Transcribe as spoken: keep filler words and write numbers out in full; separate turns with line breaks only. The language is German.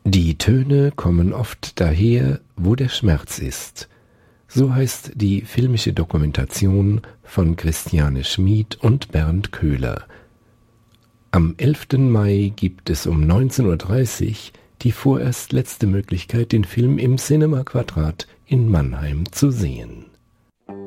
Die Töne kommen oft daher, wo der Schmerz ist. So heißt die filmische Dokumentation von Christiane Schmid und Bernd Köhler. Am elften Mai gibt es um neunzehn Uhr dreißig die vorerst letzte Möglichkeit, den Film im Cinema Quadrat in Mannheim zu sehen.